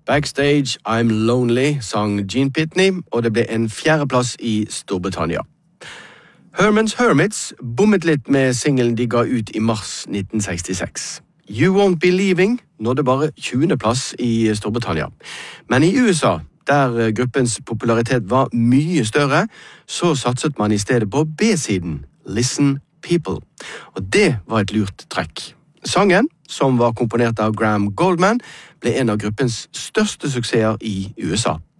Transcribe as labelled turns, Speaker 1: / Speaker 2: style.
Speaker 1: Backstage, I'm Lonely, sang Gene Pitney, og det ble en 4. plass i Storbritannia. Herman's Hermits bommet litt med singelen de ga ut i mars 1966. You Won't Be Leaving nådde bare 20. plass i Storbritannia. Men i USA, der gruppens popularitet var mye større, så satset man i stedet på B-siden, Listen People. Og det var et lurt trekk. Sangen, som var komponert av Graham Goldman, ble en av gruppens største suksesser i USA.